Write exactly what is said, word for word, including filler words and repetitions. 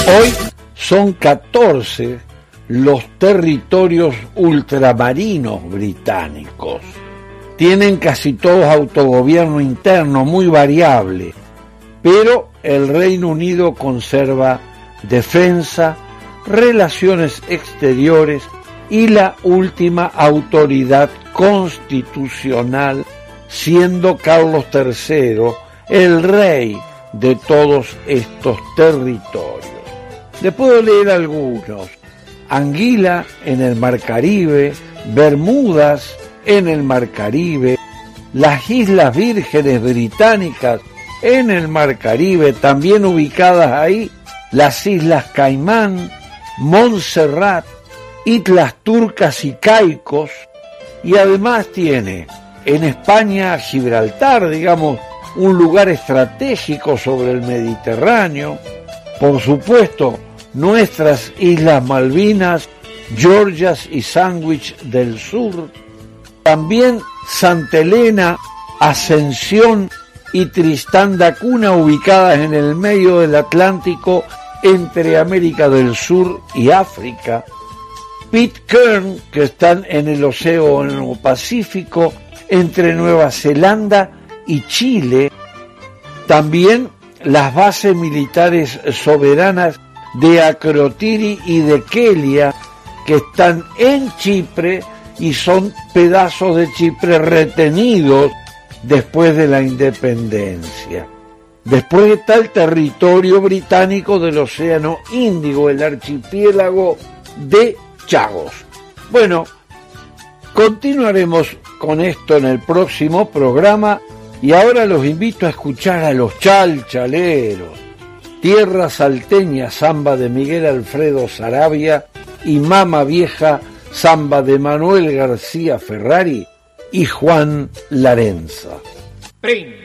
Hoy son catorce los territorios ultramarinos británicos. Tienen casi todos autogobierno interno muy variable, pero el Reino Unido conserva defensa, relaciones exteriores y la última autoridad constitucional, siendo Carlos tercero el rey de todos estos territorios. Les puedo leer algunos: Anguila en el Mar Caribe, Bermudas en el Mar Caribe, las Islas Vírgenes Británicas en el Mar Caribe, también ubicadas ahí las Islas Caimán, Montserrat, Islas Turcas y Caicos, y además tiene en España Gibraltar, digamos, un lugar estratégico sobre el Mediterráneo, por supuesto nuestras Islas Malvinas, Georgias y Sandwich del Sur, también Santa Elena, Ascensión y Tristán da Cunha, ubicadas en el medio del Atlántico entre América del Sur y África, Pitcairn, que están en el Océano Pacífico entre Nueva Zelanda y Chile, también las bases militares soberanas de Akrotiri y de Kelia, que están en Chipre y son pedazos de Chipre retenidos después de la independencia. Después está el territorio británico del Océano Índico, el archipiélago de Chagos. Bueno, continuaremos con esto en el próximo programa y ahora los invito a escuchar a los Chalchaleros, Tierra Salteña, samba de Miguel Alfredo Saravia, y Mama Vieja, samba de Manuel García Ferrari y Juan Larenza. Prim.